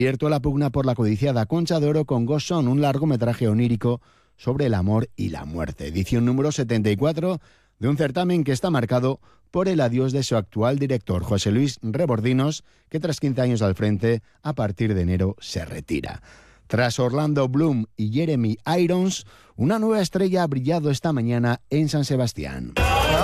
abierto la pugna por la codiciada Concha de Oro con Ghost Song, un largometraje onírico sobre el amor y la muerte. Edición número 74 de un certamen que está marcado por el adiós de su actual director, José Luis Rebordinos, que tras 15 años al frente, a partir de enero se retira. Tras Orlando Bloom y Jeremy Irons, una nueva estrella ha brillado esta mañana en San Sebastián.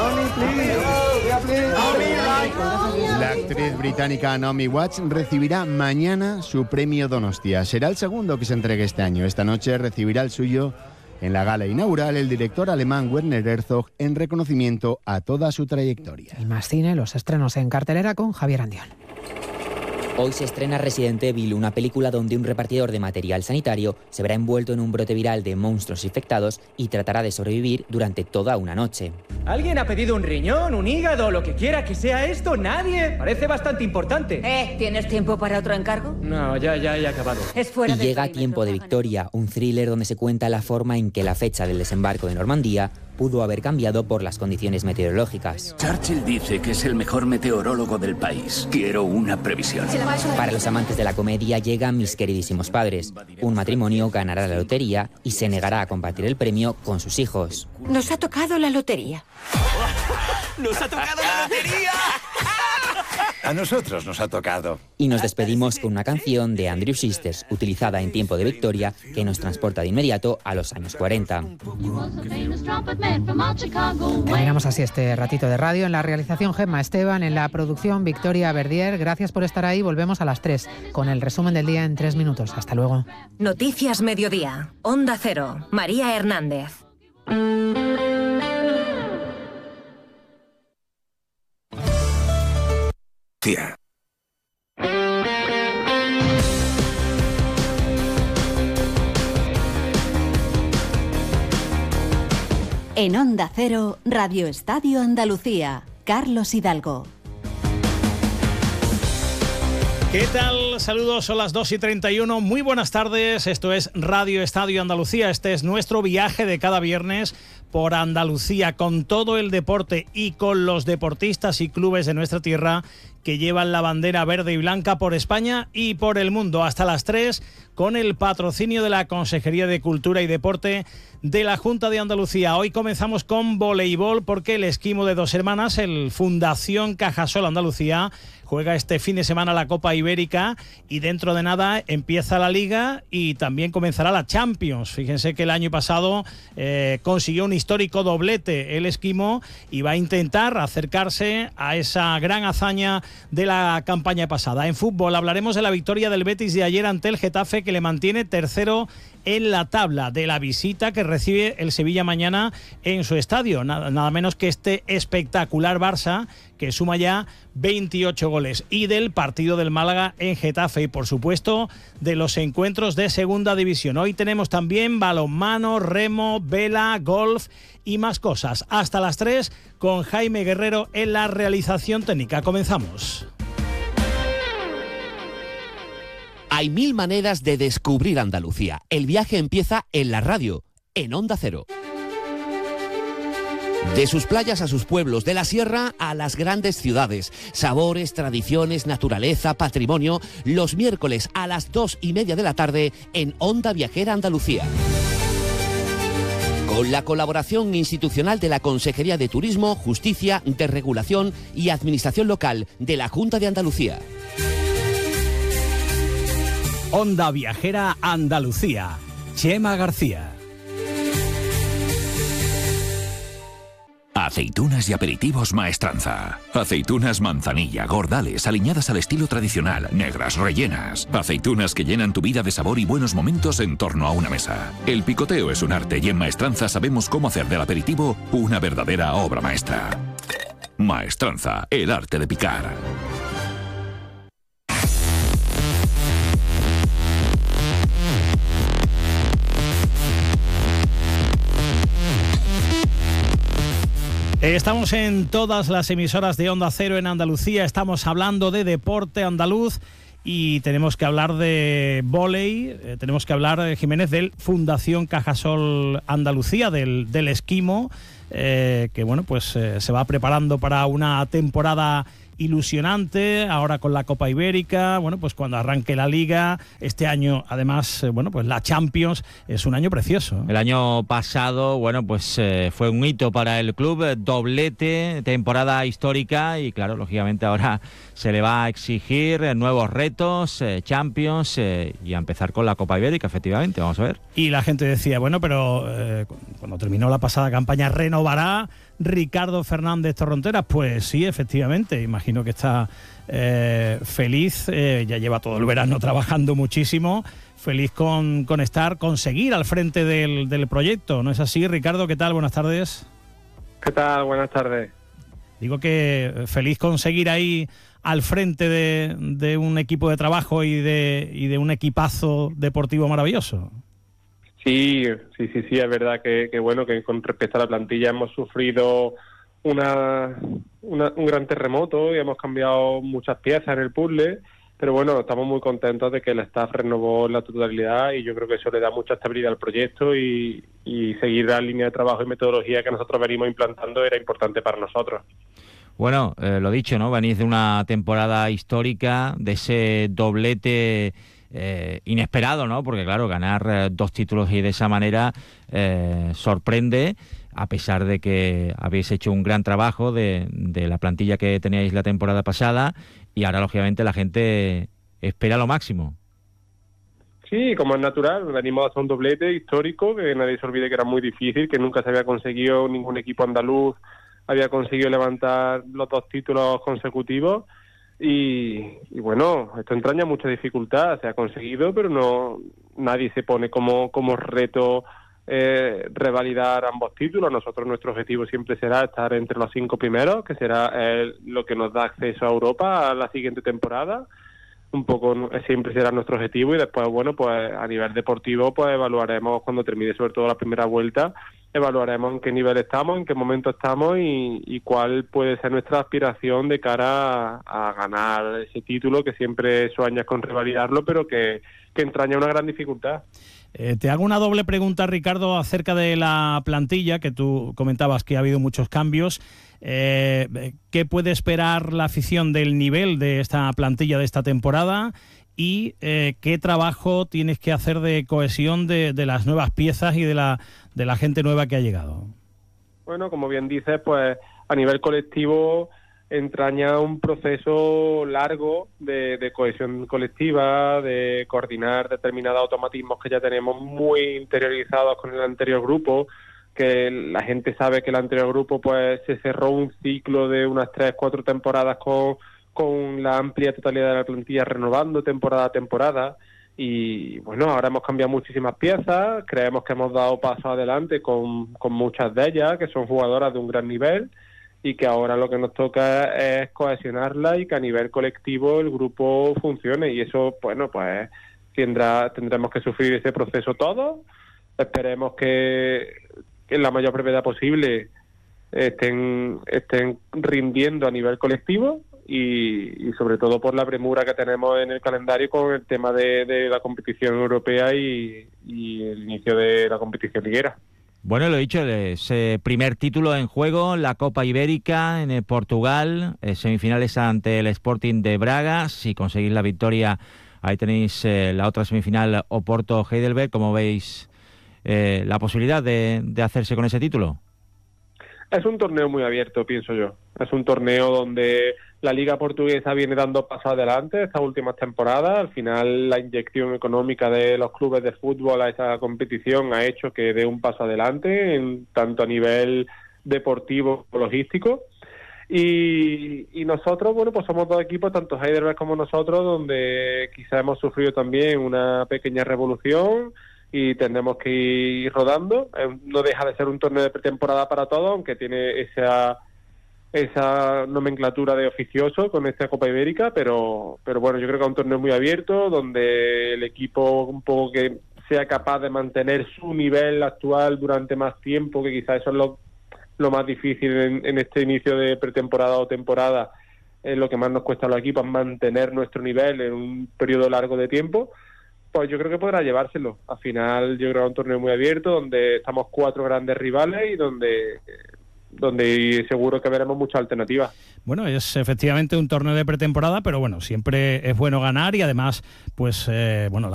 La actriz británica Naomi Watts recibirá mañana su premio Donostia. Será el segundo que se entregue este año. Esta noche recibirá el suyo en la gala inaugural el director alemán Werner Herzog en reconocimiento a toda su trayectoria. Y más cine, los estrenos en cartelera con Javier Andión. Hoy se estrena Resident Evil, una película donde un repartidor de material sanitario se verá envuelto en un brote viral de monstruos infectados y tratará de sobrevivir durante toda una noche. ¿Alguien ha pedido un riñón, un hígado, lo que quiera que sea esto? ¿Nadie? Parece bastante importante. ¿Tienes tiempo para otro encargo? No, ya he acabado. Es fuera y llega Tiempo de Victoria, un thriller donde se cuenta la forma en que la fecha del desembarco de Normandía pudo haber cambiado por las condiciones meteorológicas. Churchill dice que es el mejor meteorólogo del país. Quiero una previsión. Para los amantes de la comedia llega Mis queridísimos padres. Un matrimonio ganará la lotería y se negará a compartir el premio con sus hijos. Nos ha tocado la lotería. ¡Nos ha tocado la lotería! A nosotros nos ha tocado. Y nos despedimos con una canción de Andrew Sisters, utilizada en Tiempo de Victoria, que nos transporta de inmediato a los años 40. Terminamos así este ratito de radio. En la realización Gemma Esteban, en la producción Victoria Verdier. Gracias por estar ahí. Volvemos a las 3 con el resumen del día en 3 minutos. Hasta luego. Noticias Mediodía. Onda Cero. María Hernández. En Onda Cero, Radio Estadio Andalucía, Carlos Hidalgo. ¿Qué tal? Saludos, son las 2:31. Muy buenas tardes, esto es Radio Estadio Andalucía. Este es nuestro viaje de cada viernes por Andalucía, con todo el deporte y con los deportistas y clubes de nuestra tierra que llevan la bandera verde y blanca por España y por el mundo. Hasta las 3, con el patrocinio de la Consejería de Cultura y Deporte de la Junta de Andalucía. Hoy comenzamos con voleibol porque el Esquimo de Dos Hermanas, el Fundación Cajasol Andalucía, juega este fin de semana la Copa Ibérica y dentro de nada empieza la Liga y también comenzará la Champions. Fíjense que el año pasado consiguió un histórico doblete el Esquimo y va a intentar acercarse a esa gran hazaña de la campaña pasada. En fútbol hablaremos de la victoria del Betis de ayer ante el Getafe, que le mantiene tercero en la tabla, de la visita que recibe el Sevilla mañana en su estadio, nada menos que este espectacular Barça, que suma ya 28 goles, y del partido del Málaga en Getafe y por supuesto de los encuentros de segunda división. Hoy tenemos también balonmano, remo, vela, golf y más cosas. Hasta las 3 con Jaime Guerrero en la realización técnica. Comenzamos. Hay 1000 maneras de descubrir Andalucía. El viaje empieza en la radio, en Onda Cero. De sus playas a sus pueblos, de la sierra a las grandes ciudades. Sabores, tradiciones, naturaleza, patrimonio. Los miércoles a las 2:30 de la tarde en Onda Viajera Andalucía. Con la colaboración institucional de la Consejería de Turismo, Justicia, Desregulación y Administración Local de la Junta de Andalucía. Onda Viajera Andalucía. Chema García. Aceitunas y aperitivos Maestranza. Aceitunas manzanilla, gordales, aliñadas al estilo tradicional, negras, rellenas. Aceitunas que llenan tu vida de sabor y buenos momentos en torno a una mesa. El picoteo es un arte y en Maestranza sabemos cómo hacer del aperitivo una verdadera obra maestra. Maestranza, el arte de picar. Estamos en todas las emisoras de Onda Cero en Andalucía, estamos hablando de deporte andaluz y tenemos que hablar de vóley, tenemos que hablar, Jiménez, del Fundación Cajasol Andalucía, del Esquimo, que bueno, pues se va preparando para una temporada ilusionante, ahora con la Copa Ibérica, bueno, pues cuando arranque la Liga, este año además, bueno, pues la Champions, es un año precioso. El año pasado, bueno, pues fue un hito para el club, doblete, temporada histórica y claro, lógicamente ahora se le va a exigir nuevos retos, Champions y a empezar con la Copa Ibérica, efectivamente, vamos a ver. Y la gente decía, bueno, pero cuando terminó la pasada campaña, ¿renovará Ricardo Fernández Torronteras? Pues sí, efectivamente, imagino que está feliz, ya lleva todo el verano trabajando muchísimo, feliz con conseguir al frente del proyecto, ¿no es así, Ricardo? ¿Qué tal? Buenas tardes. ¿Qué tal? Buenas tardes. Digo que feliz con seguir ahí al frente de un equipo de trabajo y de un equipazo deportivo maravilloso. Sí, es verdad que bueno, que con respecto a la plantilla hemos sufrido un gran terremoto y hemos cambiado muchas piezas en el puzzle, pero bueno, estamos muy contentos de que el staff renovó en la totalidad y yo creo que eso le da mucha estabilidad al proyecto y seguir la línea de trabajo y metodología que nosotros venimos implantando era importante para nosotros. Bueno, lo dicho, ¿no? Venís de una temporada histórica, de ese doblete inesperado, ¿no? Porque claro, ganar 2 títulos y de esa manera sorprende, a pesar de que habéis hecho un gran trabajo de la plantilla que teníais la temporada pasada y ahora lógicamente la gente espera lo máximo. Sí, como es natural, venimos a hacer un doblete histórico, que nadie se olvide que era muy difícil, que nunca se había conseguido, ningún equipo andaluz había conseguido levantar los 2 títulos consecutivos y bueno, esto entraña mucha dificultad, se ha conseguido, pero nadie se pone como reto revalidar ambos títulos. Nuestro objetivo siempre será estar entre los 5 primeros, que será lo que nos da acceso a Europa a la siguiente temporada. Un poco siempre será nuestro objetivo y después, bueno, pues a nivel deportivo pues evaluaremos cuando termine sobre todo la primera vuelta, evaluaremos en qué nivel estamos, en qué momento estamos y cuál puede ser nuestra aspiración de cara a ganar ese título, que siempre sueñas con revalidarlo, pero que entraña una gran dificultad. Te hago una doble pregunta, Ricardo, acerca de la plantilla, que tú comentabas que ha habido muchos cambios. ¿Qué puede esperar la afición del nivel de esta plantilla de esta temporada? Y ¿qué trabajo tienes que hacer de cohesión de las nuevas piezas y de la gente nueva que ha llegado? Bueno, como bien dices, pues a nivel colectivo entraña un proceso largo de cohesión colectiva, de coordinar determinados automatismos que ya tenemos muy interiorizados con el anterior grupo, que la gente sabe que el anterior grupo pues se cerró un ciclo de unas 3-4 temporadas con la amplia totalidad de la plantilla renovando temporada a temporada y bueno, ahora hemos cambiado muchísimas piezas, creemos que hemos dado paso adelante con muchas de ellas, que son jugadoras de un gran nivel y que ahora lo que nos toca es cohesionarla y que a nivel colectivo el grupo funcione y eso, bueno, pues tendremos que sufrir ese proceso todos. Esperemos que en la mayor brevedad posible estén rindiendo a nivel colectivo y sobre todo por la premura que tenemos en el calendario con el tema de la competición europea y el inicio de la competición liguera. Bueno, lo he dicho, ese primer título en juego, la Copa Ibérica en Portugal, semifinales ante el Sporting de Braga. Si conseguís la victoria, ahí tenéis la otra semifinal, Oporto-Heidelberg. ¿Cómo veis la posibilidad de hacerse con ese título? Es un torneo muy abierto, pienso yo. Es un torneo donde la Liga Portuguesa viene dando pasos adelante estas últimas temporadas. Al final, la inyección económica de los clubes de fútbol a esa competición ha hecho que dé un paso adelante, tanto a nivel deportivo como logístico. Y nosotros, bueno, pues somos 2 equipos, tanto Heidelberg como nosotros, donde quizá hemos sufrido también una pequeña revolución y tendremos que ir rodando. No deja de ser un torneo de pretemporada para todos, aunque tiene esa nomenclatura de oficioso con esta Copa Ibérica, pero bueno, yo creo que es un torneo muy abierto, donde el equipo un poco que sea capaz de mantener su nivel actual durante más tiempo, que quizás eso es lo más difícil en este inicio de pretemporada o temporada, es lo que más nos cuesta a los equipos, mantener nuestro nivel en un periodo largo de tiempo. Pues yo creo que podrá llevárselo. Al final yo creo que es un torneo muy abierto, donde estamos 4 grandes rivales y donde donde seguro que veremos muchas alternativas. Bueno, es efectivamente un torneo de pretemporada, pero bueno, siempre es bueno ganar y además, pues bueno,